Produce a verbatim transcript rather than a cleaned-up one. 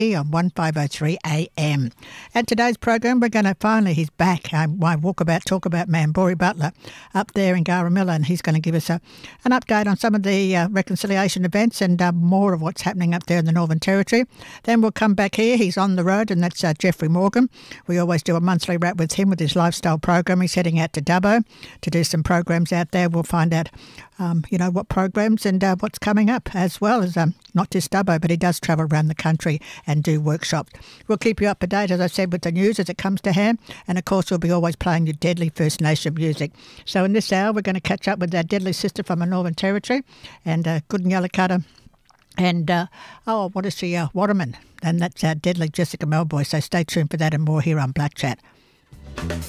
on one five oh three A M. At today's program, we're going to finally, he's back. Um, my walkabout, talk about man, Bory Butler, up there in Garamilla, and he's going to give us a, an update on some of the uh, reconciliation events and uh, more of what's happening up there in the Northern Territory. Then we'll come back here. He's on the road, and that's uh, Jeffrey Morgan. We always do a monthly wrap with him with his lifestyle program. He's heading out to Dubbo to do some programs out there. We'll find out, um, you know, what programs and uh, what's coming up, as well as um, not just Dubbo, but he does travel around the country and do workshops. We'll keep you up to date, as I said, with the news as it comes to hand. And, of course, we'll be always playing your deadly First Nation music. So in this hour, we're going to catch up with our deadly sister from the Northern Territory, and uh, Good and Yellowcutter. And, uh, oh, what is she? Uh, Waterman. And that's our deadly Jessica Melboy. So stay tuned for that and more here on Black Chat.